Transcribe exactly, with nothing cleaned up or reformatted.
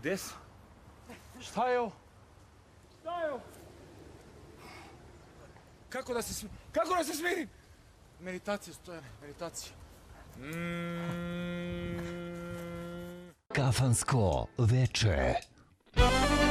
Gde si? Šta je ovo? Šta je ovo? Kako da se smirim? Kako da se smirim? Meditacija, Stojane, meditacija. Mm. Kafansko veče.